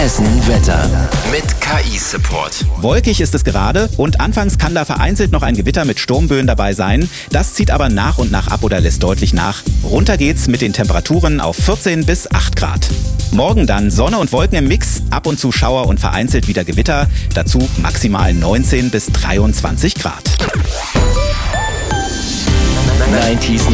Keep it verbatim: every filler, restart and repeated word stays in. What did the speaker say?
Hessen Wetter mit K I-Support. Wolkig ist es gerade und anfangs kann da vereinzelt noch ein Gewitter mit Sturmböen dabei sein. Das zieht aber nach und nach ab oder lässt deutlich nach. Runter geht's mit den Temperaturen auf vierzehn bis acht Grad. Morgen dann Sonne und Wolken im Mix, ab und zu Schauer und vereinzelt wieder Gewitter. Dazu maximal neunzehn bis dreiundzwanzig Grad. neunzig